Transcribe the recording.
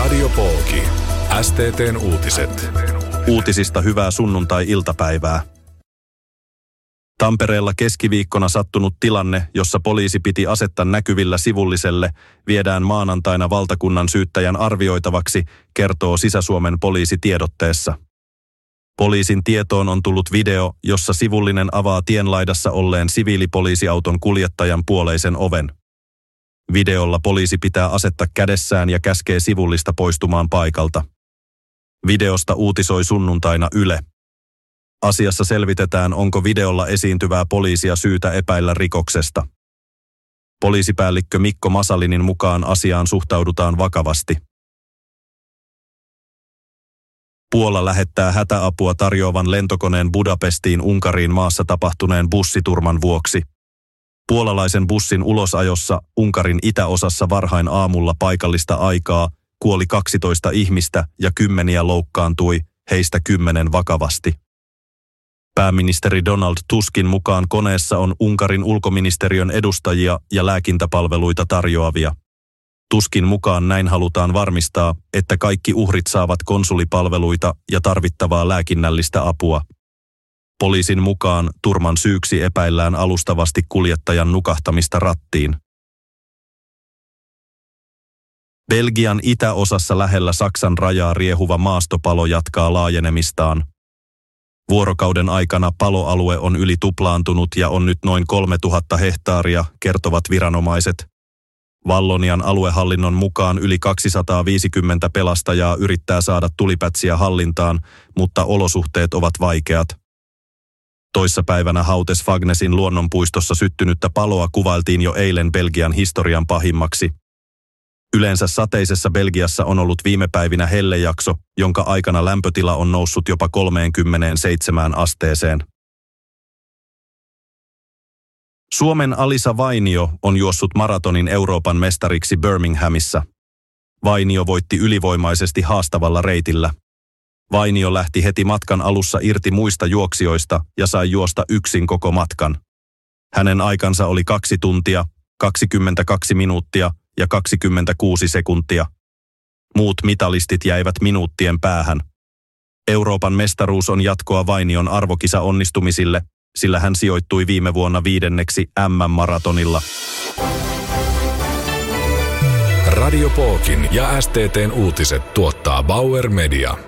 Radio Polki. STT:n uutiset. Uutisista hyvää sunnuntai-iltapäivää. Tampereella keskiviikkona sattunut tilanne, jossa poliisi piti asetta näkyvillä sivulliselle, viedään maanantaina valtakunnan syyttäjän arvioitavaksi, kertoo Sisä-Suomen poliisi tiedotteessa. Poliisin tietoon on tullut video, jossa sivullinen avaa tienlaidassa olleen siviilipoliisiauton kuljettajan puoleisen oven. Videolla poliisi pitää asetta kädessään ja käskee sivullista poistumaan paikalta. Videosta uutisoi sunnuntaina Yle. Asiassa selvitetään, onko videolla esiintyvää poliisia syytä epäillä rikoksesta. Poliisipäällikkö Mikko Masalinin mukaan asiaan suhtaudutaan vakavasti. Puola lähettää hätäapua tarjoavan lentokoneen Budapestiin Unkariin maassa tapahtuneen bussiturman vuoksi. Puolalaisen bussin ulosajossa Unkarin itäosassa varhain aamulla paikallista aikaa kuoli 12 ihmistä ja 10 loukkaantui, heistä 10 vakavasti. Pääministeri Donald Tuskin mukaan koneessa on Unkarin ulkoministeriön edustajia ja lääkintäpalveluita tarjoavia. Tuskin mukaan näin halutaan varmistaa, että kaikki uhrit saavat konsulipalveluita ja tarvittavaa lääkinnällistä apua. Poliisin mukaan turman syyksi epäillään alustavasti kuljettajan nukahtamista rattiin. Belgian itäosassa lähellä Saksan rajaa riehuva maastopalo jatkaa laajenemistaan. Vuorokauden aikana paloalue on yli tuplaantunut ja on nyt noin 3000 hehtaaria, kertovat viranomaiset. Vallonian aluehallinnon mukaan yli 250 pelastajaa yrittää saada tulipätsiä hallintaan, mutta olosuhteet ovat vaikeat. Toissapäivänä Hautes-Fagnesin luonnonpuistossa syttynyttä paloa kuvailtiin jo eilen Belgian historian pahimmaksi. Yleensä sateisessa Belgiassa on ollut viime päivinä hellejakso, jonka aikana lämpötila on noussut jopa 37 asteeseen. Suomen Alisa Vainio on juossut maratonin Euroopan mestariksi Birminghamissa. Vainio voitti ylivoimaisesti haastavalla reitillä. Vainio lähti heti matkan alussa irti muista juoksijoista ja sai juosta yksin koko matkan. Hänen aikansa oli 2 tuntia, 22 minuuttia ja 26 sekuntia. Muut mitalistit jäivät minuuttien päähän. Euroopan mestaruus on jatkoa Vainion arvokisa-onnistumisille, sillä hän sijoittui viime vuonna 5. MM-maratonilla. Radio Polkin ja STT:n uutiset tuottaa Bauer Media.